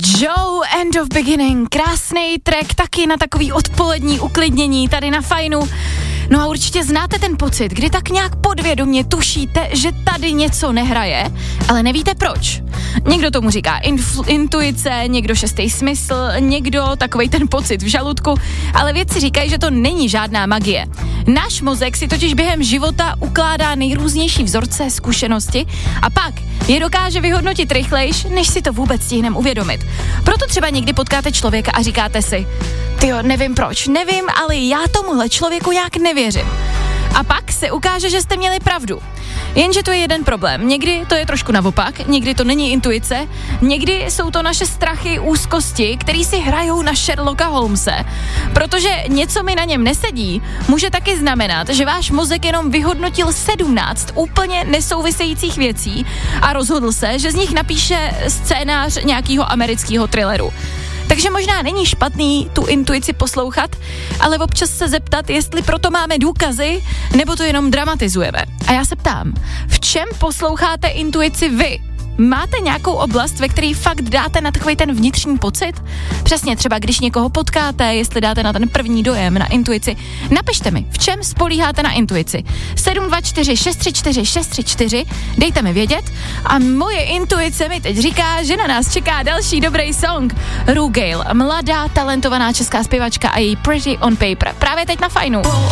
Joe, End of Beginning, krásný track, taky na takový odpolední uklidnění tady na Fajnu. No a určitě znáte ten pocit, kdy tak nějak podvědomě tušíte, že tady něco nehraje, ale nevíte proč. Někdo tomu říká intuice, někdo šestý smysl, někdo takovej ten pocit v žaludku, ale vědci říkají, že to není žádná magie. Náš mozek si totiž během života ukládá nejrůznější vzorce, zkušenosti a pak je dokáže vyhodnotit rychlejš, než si to vůbec stihneme uvědomit. Proto třeba někdy potkáte člověka a říkáte si, tyjo, nevím proč, nevím, ale já tomuhle člověku nějak nevěřím. A pak se ukáže, že jste měli pravdu. Jenže to je jeden problém. Někdy to je trošku naopak, někdy to není intuice, někdy jsou to naše strachy, úzkosti, který si hrajou na Sherlocka Holmese. Protože něco mi na něm nesedí, může taky znamenat, že váš mozek jenom vyhodnotil 17 úplně nesouvisejících věcí a rozhodl se, že z nich napíše scénář nějakého amerického thrilleru. Takže možná není špatný tu intuici poslouchat, ale občas se zeptat, jestli proto máme důkazy, nebo to jenom dramatizujeme. A já se ptám, v čem posloucháte intuici vy? Máte nějakou oblast, ve které fakt dáte na takový ten vnitřní pocit? Přesně třeba, když někoho potkáte, jestli dáte na ten první dojem, na intuici. Napište mi, v čem spolíháte na intuici. 724 634 634, dejte mi vědět. A moje intuice mi teď říká, že na nás čeká další dobrý song. Rue Gale, mladá, talentovaná česká zpěvačka a její Pretty on Paper. Právě teď na Fajnu.